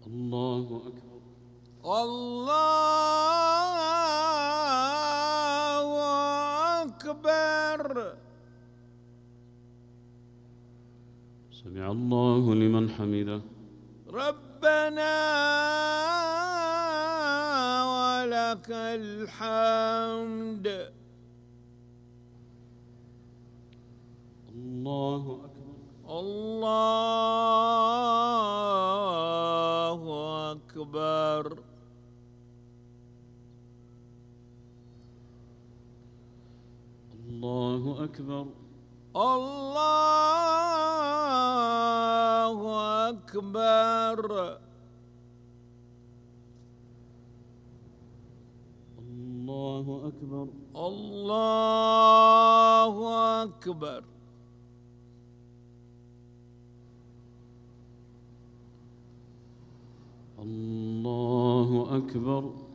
الله أكبر. الله أكبر. سمع الله لمن حمده. ربنا ولك الحمد. الله أكبر. الله أكبر. الله أكبر. الله أكبر. الله أكبر. الله أكبر. الله أكبر.